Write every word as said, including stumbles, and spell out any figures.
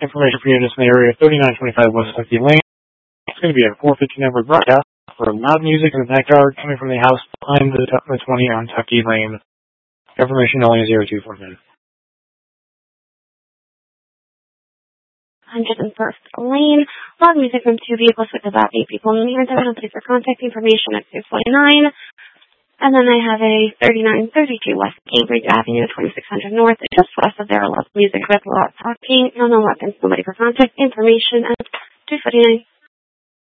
Information for units in the area thirty-nine twenty-five West Tucky Lane. It's going to be a four fifty number broadcast for loud music in the backyard coming from the house behind the, the twenty on Tucky Lane. Information only zero two four nine. one hundred first Lane. Loud music from two vehicles with about eight people in the unit. Please for contact information at two forty-nine. And then I have a thirty-nine thirty-two West Cambridge Avenue, twenty-six hundred North, just west of there. Loud music with loud talking. No, no weapons, nobody for contact information at two forty-nine.